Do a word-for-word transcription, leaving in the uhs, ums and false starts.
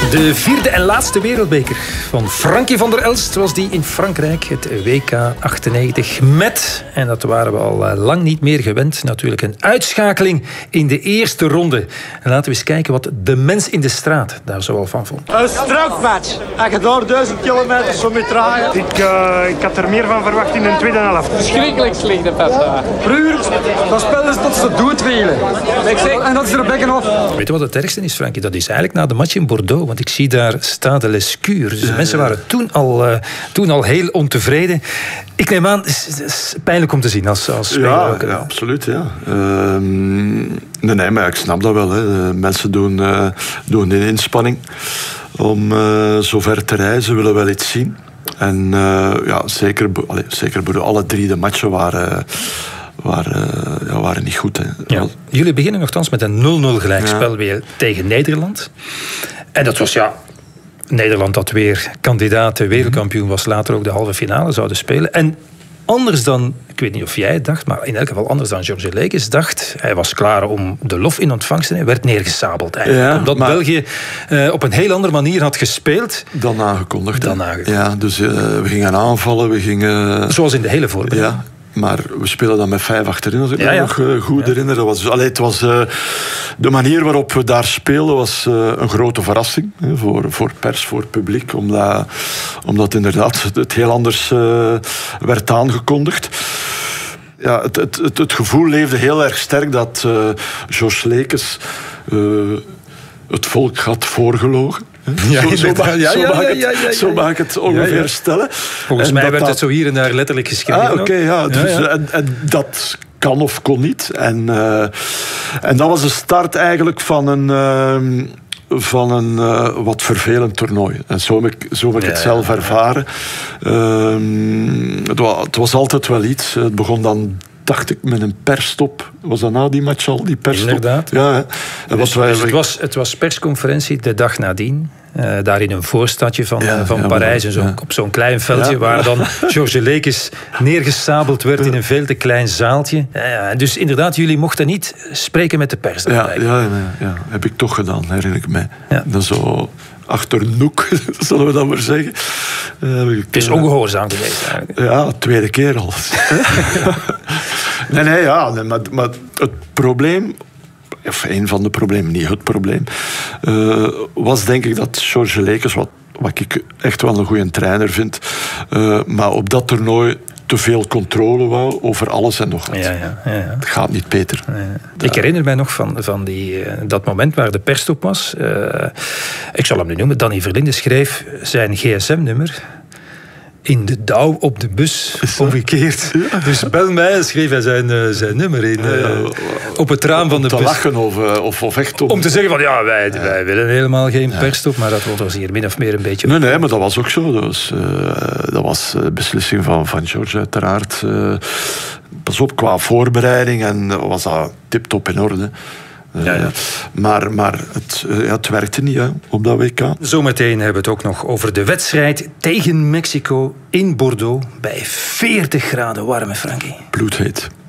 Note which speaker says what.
Speaker 1: De vierde en laatste wereldbeker van Frankie van der Elst was die in Frankrijk, het W K achtennegentig, met, en dat waren we al lang niet meer gewend, natuurlijk een uitschakeling in de eerste ronde. En laten we eens kijken wat de mens in de straat daar zoal van vond.
Speaker 2: Een strookmatch. Als je daar duizend kilometer zo mee draaien.
Speaker 3: Ik, uh, ik had er meer van verwacht in de tweede helft.
Speaker 4: Verschrikkelijk slechte pasta.
Speaker 2: Vroeger, dat spelen ze tot ze doodwelen. En dat is er bekken af.
Speaker 1: Weet je wat het ergste is, Frankie? Dat is eigenlijk na de match in Bordeaux. Want ik zie daar Stade Lescure. Dus de mensen waren toen al, uh, toen al heel ontevreden. Ik neem aan, het is pijnlijk om te zien als, als speler.
Speaker 5: Ja,
Speaker 1: ook,
Speaker 5: ja, absoluut. Ja. Uh, nee, nee, maar ik snap dat wel. Hè. Mensen doen, uh, doen een inspanning om uh, zo ver te reizen, willen wel iets zien. En uh, ja, zeker, allez, zeker alle drie de matchen waren... Waren, ja, waren niet goed. Hè.
Speaker 1: Ja. Jullie beginnen nogthans met een nul nul gelijkspel ja. weer tegen Nederland. En dat was ja... Nederland dat weer kandidaat wereldkampioen was, later ook de halve finale zouden spelen. En anders dan, ik weet niet of jij het dacht, maar in elk geval anders dan Georges Lekes dacht, hij was klaar om de lof in ontvangst te nemen, werd neergesabeld eigenlijk. Ja, omdat België uh, op een heel andere manier had gespeeld.
Speaker 5: Dan aangekondigd.
Speaker 1: Dan aangekondigd.
Speaker 5: Ja, dus uh, we gingen aanvallen, we gingen...
Speaker 1: Zoals in de hele voorbereiding.
Speaker 5: Ja. Maar we spelen dan met vijf achterin, als ik
Speaker 1: ja,
Speaker 5: me
Speaker 1: ja.
Speaker 5: nog uh, goed
Speaker 1: ja.
Speaker 5: herinner. Dat was, allee, het was, uh, de manier waarop we daar speelden was uh, een grote verrassing. Hè, voor, voor pers, voor publiek. Omdat, omdat inderdaad het heel anders uh, werd aangekondigd. Ja, het, het, het, het gevoel leefde heel erg sterk dat uh, Georges Lekes uh, het volk had voorgelogen.
Speaker 1: Ja,
Speaker 5: zo, zo, mag,
Speaker 1: ja,
Speaker 5: zo,
Speaker 1: ja,
Speaker 5: mag
Speaker 1: ja,
Speaker 5: het,
Speaker 1: ja, ja, ja.
Speaker 5: zo mag ik het ongeveer
Speaker 1: ja, ja.
Speaker 5: stellen.
Speaker 1: Volgens
Speaker 5: en
Speaker 1: mij werd
Speaker 5: dat,
Speaker 1: het zo hier en daar letterlijk geschreven.
Speaker 5: Ah, oké, okay, ja. Dus,
Speaker 1: ja, ja.
Speaker 5: En, en dat kan of kon niet. En, uh, en dat was de start eigenlijk van een... Uh, van een uh, wat vervelend toernooi. En zo heb ik, zo heb ik ja, het zelf ja, ervaren. Ja. Uh, het, was, het was altijd wel iets. Het begon dan... dacht ik, met een persstop. Was dat na die match al, die persstop?
Speaker 1: Inderdaad.
Speaker 5: Ja, en
Speaker 1: dus,
Speaker 5: wat wij...
Speaker 1: dus het, was, het was persconferentie de dag nadien. Uh, daar in een voorstadje van,
Speaker 5: ja,
Speaker 1: uh, van
Speaker 5: ja,
Speaker 1: Parijs. En zo,
Speaker 5: ja.
Speaker 1: op zo'n klein veldje ja. waar dan Georges Lekes neergesabeld werd ja. in een veel te klein zaaltje. Ja, ja, dus inderdaad, jullie mochten niet spreken met de pers.
Speaker 5: Ja, ja, ja, ja, heb ik toch gedaan, herinner ik mij. Ja. Dat zo... achter Noek, zullen we dat maar zeggen. Uh,
Speaker 1: het is ongehoorzaam geweest eigenlijk.
Speaker 5: Ja, tweede keer al. nee, nee, ja. Nee, maar, maar het probleem, of een van de problemen, niet het probleem, uh, was denk ik dat Georges Lekes, wat, wat ik echt wel een goede trainer vind, uh, maar op dat toernooi te veel controle wou over alles en nog wat.
Speaker 1: Ja, ja, ja, ja.
Speaker 5: Het gaat niet beter.
Speaker 1: Ja, ja. Ik herinner mij nog van, van die, uh, dat moment waar de persstop was. Uh, ik zal hem nu noemen. Danny Verlinde schreef zijn gsm-nummer in de douw op de bus, omgekeerd. Ja. Dus bel mij, schreef hij zijn, uh, zijn nummer in. Uh, ja, ja. Op het raam van de bus.
Speaker 5: Om te lachen of, of, of echt om...
Speaker 1: Om te zeggen van, ja, wij,
Speaker 5: ja.
Speaker 1: wij willen helemaal geen ja. persstop, maar dat was hier min of meer een beetje...
Speaker 5: Nee, nee, maar dat was ook zo. Dat was, uh, dat was de beslissing van, van George, uiteraard. Uh, pas op, qua voorbereiding en was dat tip-top in orde. Uh, ja, ja. Maar, maar het, uh, ja, het werkte niet hè, op dat W K.
Speaker 1: Zometeen hebben we het ook nog over de wedstrijd tegen Mexico in Bordeaux bij veertig graden warme, Frankie.
Speaker 5: Bloedheet.